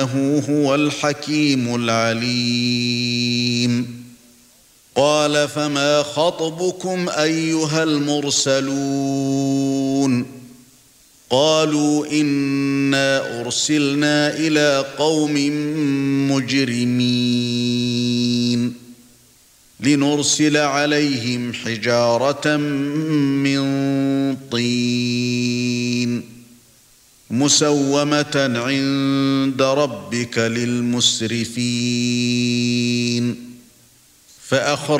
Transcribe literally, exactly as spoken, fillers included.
هو الحكيم العليم. قال فما خطبكم أيها المرسلون؟ قالوا إنا أرسلنا إلى قوم مجرمين لنرسل عليهم حجارة من طين مسومة عند ربك للمسرفين. فأخرجوا